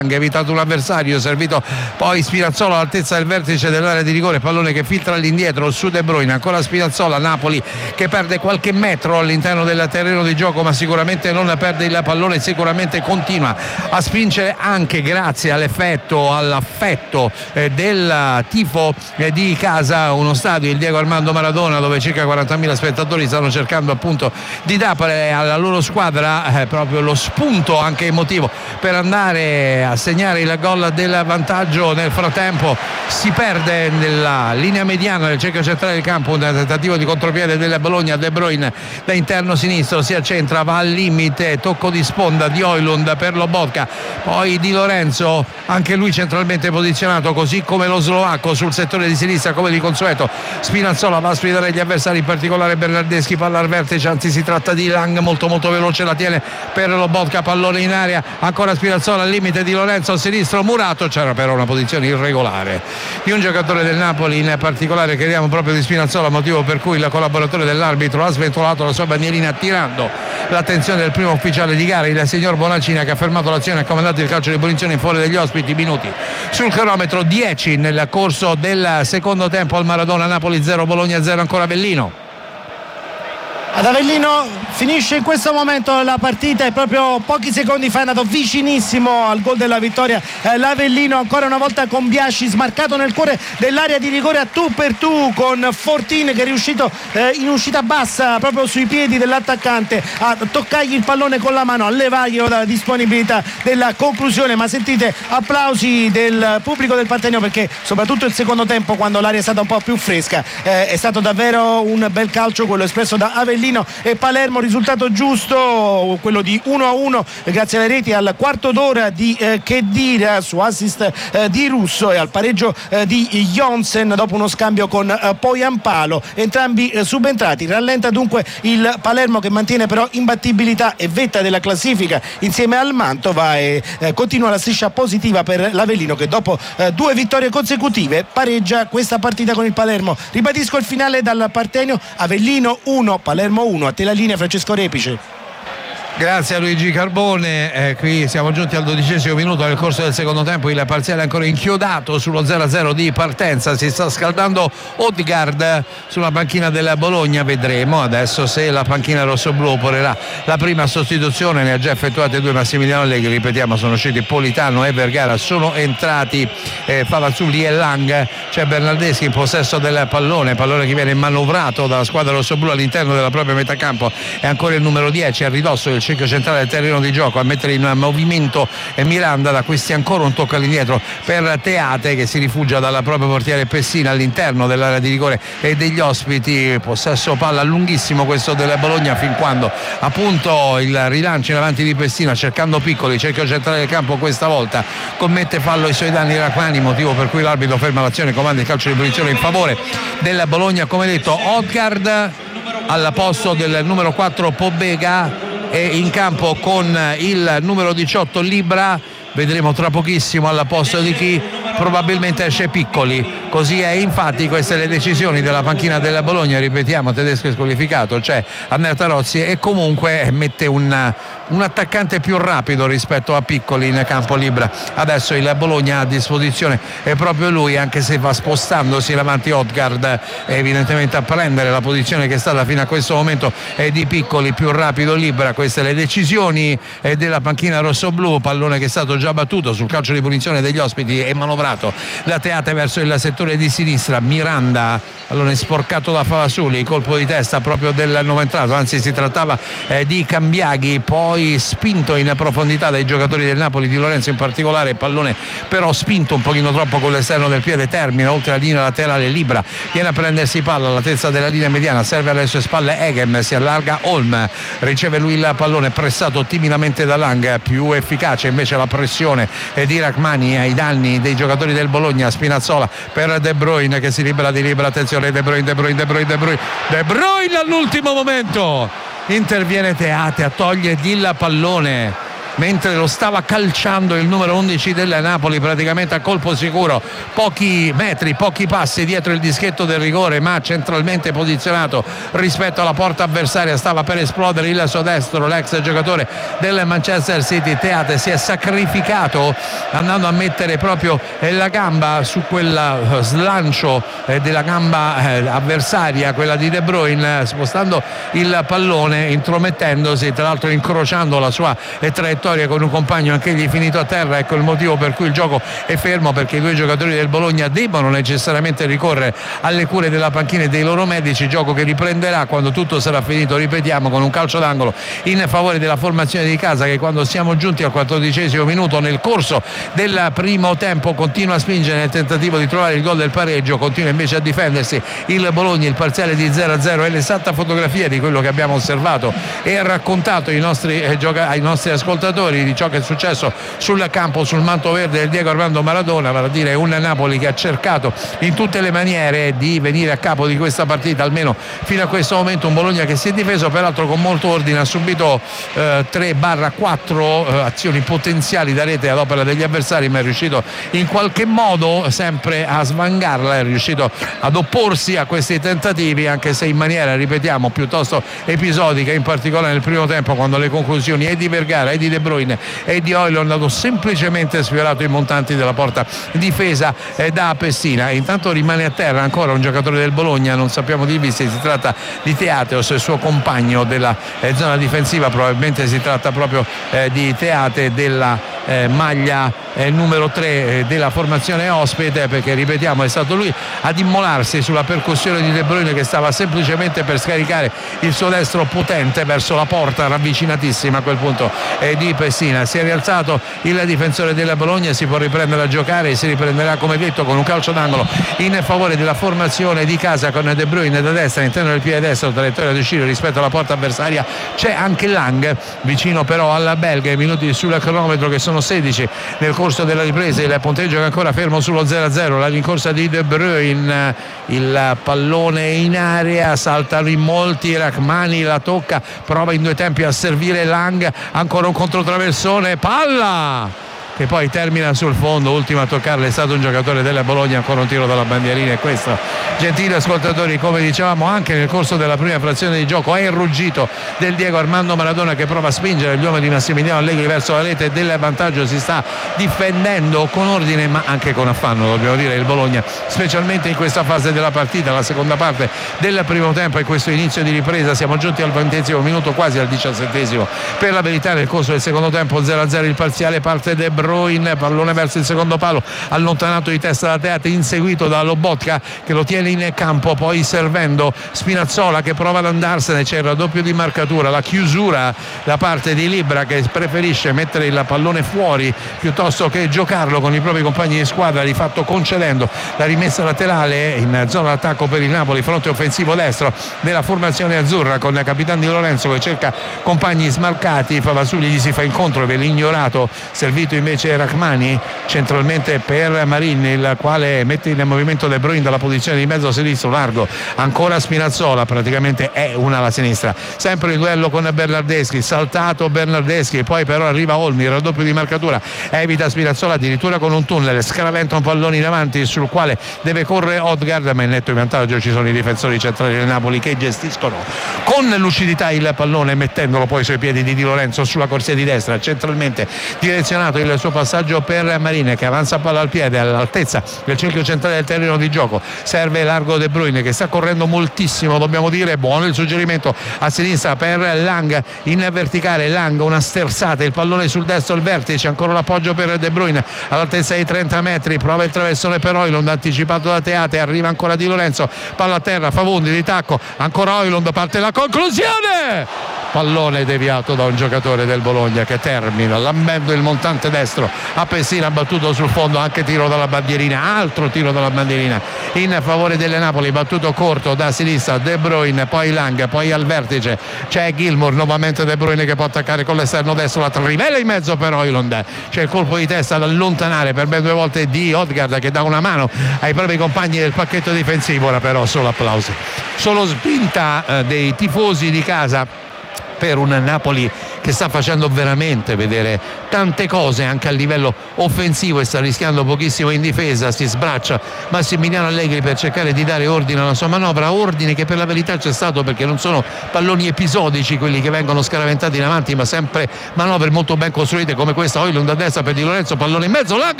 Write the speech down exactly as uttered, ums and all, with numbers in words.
evitato un avversario, servito poi Spinazzola all'altezza del vertice dell'area di rigore, pallone che filtra all'indietro su De Bruyne, ancora Spinazzola, Napoli che perde qualche metro all'interno del terreno di gioco, ma sicuramente non perde il pallone, sicuramente continua a spingere anche grazie all'effetto, all'affetto eh, del tifo eh, di casa, uno stadio, il Diego Armando Maradona, dove circa quarantamila spettatori stanno cercando appunto di dare alla loro squadra eh, proprio lo spunto anche emotivo per andare a a segnare il gol del vantaggio. Nel frattempo si perde nella linea mediana del cerchio centrale del campo un tentativo di contropiede del Bologna. De Bruyne da interno sinistro si accentra, va al limite, tocco di sponda di Højlund per Lobotka, poi Di Lorenzo anche lui centralmente posizionato, così come lo slovacco sul settore di sinistra come di consueto. Spinazzola va a sfidare gli avversari, in particolare Bernardeschi, palla al vertice, anzi si tratta di Lang, molto molto veloce, la tiene per Lobotka, pallone in aria, ancora Spinazzola al limite, Di Lorenzo al sinistro, Murato, c'era però una posizione irregolare di un giocatore del Napoli, in particolare crediamo proprio di Spinazzola, motivo per cui il collaboratore dell'arbitro ha sventolato la sua bandierina attirando l'attenzione del primo ufficiale di gara, il signor Bonaccina, che ha fermato l'azione e ha comandato il calcio di punizione in fuori degli ospiti. Minuti sul cronometro, dieci nel corso del secondo tempo al Maradona. Napoli zero, Bologna zero, ancora Avellino. Ad Avellino finisce in questo momento la partita e proprio pochi secondi fa è andato vicinissimo al gol della vittoria eh, l'Avellino, ancora una volta con Biasci smarcato nel cuore dell'area di rigore a tu per tu con Fortin, che è riuscito eh, in uscita bassa proprio sui piedi dell'attaccante a toccargli il pallone con la mano, a levarglielo dalla disponibilità della conclusione. Ma sentite applausi del pubblico del Partenio, perché soprattutto il secondo tempo, quando l'aria è stata un po' più fresca, eh, è stato davvero un bel calcio quello espresso da Avellino e Palermo. Risultato giusto quello di uno a uno grazie alle reti al quarto d'ora di eh, Khedira su assist eh, di Russo e al pareggio eh, di Jonsen dopo uno scambio con eh, Poyampalo, entrambi eh, subentrati. Rallenta dunque il Palermo, che mantiene però imbattibilità e vetta della classifica insieme al Mantova, e eh, continua la striscia positiva per l'Avellino, che dopo eh, due vittorie consecutive pareggia questa partita con il Palermo. Ribadisco il finale dal Partenio: Avellino uno, Palermo uno. A te la linea, Francesco Repice. Grazie a Luigi Carbone. Eh, qui siamo giunti al dodicesimo minuto nel corso del secondo tempo, il parziale è ancora inchiodato sullo zero a zero di partenza. Si sta scaldando Odegaard sulla panchina della Bologna, vedremo adesso se la panchina rossoblù opererà la prima sostituzione. Ne ha già effettuate due Massimiliano Allegri, ripetiamo, sono usciti Politano e Vergara, sono entrati eh, Favazzulli e Lang. C'è Bernardeschi in possesso del pallone, pallone che viene manovrato dalla squadra rossoblù all'interno della propria metà campo, è ancora il numero dieci a ridosso del cerchio centrale del terreno di gioco a mettere in movimento Miranda. Da questi ancora un tocco all'indietro per Teate, che si rifugia dalla propria portiere Pessina all'interno dell'area di rigore e degli ospiti. Possesso palla lunghissimo questo della Bologna, fin quando appunto il rilancio in avanti di Pessina cercando Piccoli, cerchio centrale del campo questa volta commette fallo ai suoi danni Rachmani, motivo per cui l'arbitro ferma l'azione e comanda il calcio di punizione in favore della Bologna. Come detto, Odegaard al posto del numero quattro Pobega e in campo con il numero diciotto Libra. Vedremo tra pochissimo al posto di chi, probabilmente esce Piccoli. Così è, infatti, queste le decisioni della panchina della Bologna. Ripetiamo, Tedesco è squalificato, c'è Annetta Tarozzi e comunque mette un, un attaccante più rapido rispetto a Piccoli in campo Libra. Adesso il Bologna a disposizione è proprio lui, anche se va spostandosi in avanti Odegaard evidentemente a prendere la posizione che è stata fino a questo momento è di Piccoli, più rapido Libra. Queste le decisioni della panchina rossoblù, pallone che è stato già battuto sul calcio di punizione degli ospiti e manovrato da Teate verso il settore di sinistra. Miranda, pallone sporcato da Favazzulli, colpo di testa proprio del nuovo entrato, anzi si trattava eh, di Cambiaghi, poi spinto in profondità dai giocatori del Napoli, Di Lorenzo in particolare, pallone però spinto un pochino troppo con l'esterno del piede, termina oltre la linea laterale. Libra viene a prendersi palla all'altezza della linea mediana, serve alle sue spalle Eghem, si allarga Holm, riceve lui il pallone pressato timidamente da Lang, più efficace invece la pressione di Rachmani ai danni dei giocatori del Bologna. Spinazzola per De Bruyne che si libera di Libra, attenzione De Bruyne, De Bruyne, De Bruyne, De Bruyne, De Bruyne all'ultimo momento interviene Teate a togliergli il pallone mentre lo stava calciando il numero undici del Napoli, praticamente a colpo sicuro, pochi metri, pochi passi dietro il dischetto del rigore, ma centralmente posizionato rispetto alla porta avversaria. Stava per esplodere il suo destro, l'ex giocatore del Manchester City. Teate si è sacrificato andando a mettere proprio la gamba su quel slancio della gamba avversaria, quella di De Bruyne, spostando il pallone, intromettendosi, tra l'altro incrociando la sua traiettoria con un compagno anch'egli finito a terra. Ecco il motivo per cui il gioco è fermo, perché i due giocatori del Bologna debbono necessariamente ricorrere alle cure della panchina e dei loro medici. Gioco che riprenderà quando tutto sarà finito, ripetiamo, con un calcio d'angolo in favore della formazione di casa, che quando siamo giunti al quattordicesimo minuto nel corso del primo tempo continua a spingere nel tentativo di trovare il gol del pareggio, continua invece a difendersi il Bologna. Il parziale di zero a zero è l'esatta fotografia di quello che abbiamo osservato e raccontato ai nostri, eh, gioca- ai nostri ascoltatori di ciò che è successo sul campo, sul manto verde del Diego Armando Maradona, vale a dire un Napoli che ha cercato in tutte le maniere di venire a capo di questa partita, almeno fino a questo momento. Un Bologna che si è difeso peraltro con molto ordine, ha subito eh, tre quattro eh, azioni potenziali da rete ad opera degli avversari, ma è riuscito in qualche modo sempre a svangarla, è riuscito ad opporsi a questi tentativi, anche se in maniera, ripetiamo, piuttosto episodica, in particolare nel primo tempo, quando le conclusioni e di Vergara e di De Bruyne e di Højlund hanno semplicemente sfiorato i montanti della porta difesa eh, da Pessina. Intanto rimane a terra ancora un giocatore del Bologna, non sappiamo di chi, se si tratta di Teate o se il suo compagno della eh, zona difensiva, probabilmente si tratta proprio eh, di Teate, della eh, maglia eh, numero tre eh, della formazione ospite, perché ripetiamo è stato lui ad immolarsi sulla percussione di De Bruyne, che stava semplicemente per scaricare il suo destro potente verso la porta ravvicinatissima a quel punto eh, di Pessina. Si è rialzato il difensore della Bologna, si può riprendere a giocare e si riprenderà, come detto, con un calcio d'angolo in favore della formazione di casa, con De Bruyne da destra, all'interno del piede destro, traiettoria di uscire rispetto alla porta avversaria. C'è anche Lang vicino però alla belga, i minuti sul cronometro che sono sedici nel corso della ripresa, il punteggio che è ancora fermo sullo zero a zero, la rincorsa di De Bruyne, il pallone in area, saltano in molti, Rachmani la tocca, prova in due tempi a servire Lang, ancora un controtraversone, palla che poi termina sul fondo. Ultimo a toccarla è stato un giocatore della Bologna, ancora un tiro dalla bandierina, e questo, gentili ascoltatori, come dicevamo anche nel corso della prima frazione di gioco, è il ruggito del Diego Armando Maradona, che prova a spingere gli uomini di Massimiliano Allegri verso la rete del vantaggio. Si sta difendendo con ordine ma anche con affanno, dobbiamo dire, il Bologna, specialmente in questa fase della partita, la seconda parte del primo tempo e questo inizio di ripresa. Siamo giunti al ventesimo minuto, quasi al diciassettesimo per la verità. Nel corso del secondo tempo zero a zero il parziale, parte De Bruyne, pallone verso il secondo palo, allontanato di testa da Teate, inseguito da Lobotka che lo tiene in campo, poi servendo Spinazzola che prova ad andarsene. C'è il raddoppio di marcatura, la chiusura da parte di Libra, che preferisce mettere il pallone fuori piuttosto che giocarlo con i propri compagni di squadra, di fatto concedendo la rimessa laterale in zona d'attacco per il Napoli, fronte offensivo destro della formazione azzurra, con il capitano Di Lorenzo che cerca compagni smarcati. Favasuli gli si fa incontro, viene ignorato, servito invece Rachmani centralmente per Marini, il quale mette in movimento De Bruyne dalla posizione di mezzo sinistro largo, ancora Spinazzola, praticamente è una alla sinistra, sempre il duello con Bernardeschi, saltato Bernardeschi, poi però arriva Olmi, il raddoppio di marcatura, evita Spinazzola addirittura con un tunnel, scaraventa un pallone in avanti sul quale deve correre Odegaard, ma in netto in vantaggio ci sono i difensori centrali del Napoli che gestiscono con lucidità il pallone, mettendolo poi sui piedi di Di Lorenzo sulla corsia di destra, centralmente direzionato il suo passaggio per Marine, che avanza palla al piede all'altezza del cerchio centrale del terreno di gioco, serve largo De Bruyne che sta correndo moltissimo, dobbiamo dire. Buono il suggerimento a sinistra per Lang, in verticale Lang, una sterzata, il pallone sul destro al vertice, ancora l'appoggio per De Bruyne all'altezza dei trenta metri, prova il traversone per Højlund anticipato da Teate, arriva ancora Di Lorenzo, palla a terra, Favundi di tacco, ancora Højlund, parte la conclusione, pallone deviato da un giocatore del Bologna che termina lambendo il montante destro a Pessina, battuto sul fondo, anche tiro dalla bandierina, altro tiro dalla bandierina in favore delle Napoli, battuto corto da sinistra De Bruyne, poi Lang, poi al vertice c'è Gilmour, nuovamente De Bruyne che può attaccare con l'esterno destro, la trivela in mezzo per Højlund, c'è il colpo di testa ad allontanare per ben due volte di Odegaard che dà una mano ai propri compagni del pacchetto difensivo. Ora però solo applausi, solo spinta eh, dei tifosi di casa per un Napoli che sta facendo veramente vedere tante cose anche a livello offensivo e sta rischiando pochissimo in difesa. Si sbraccia Massimiliano Allegri per cercare di dare ordine alla sua manovra, ordine che per la verità c'è stato, perché non sono palloni episodici quelli che vengono scaraventati in avanti, ma sempre manovre molto ben costruite come questa. Højlund a destra per Di Lorenzo, pallone in mezzo, là